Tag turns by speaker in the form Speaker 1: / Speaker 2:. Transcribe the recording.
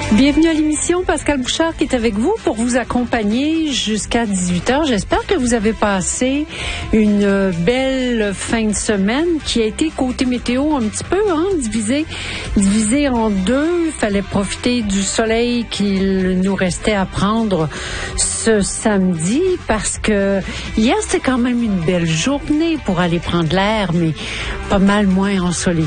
Speaker 1: Bienvenue à l'émission. Pascal Bouchard qui est avec vous pour vous accompagner jusqu'à 18h. J'espère que vous avez passé une belle fin de semaine qui a été côté météo un petit peu divisé en deux. Il fallait profiter du soleil qu'il nous restait à prendre ce samedi parce que hier c'était quand même une belle journée pour aller prendre l'air, mais pas mal moins ensoleillé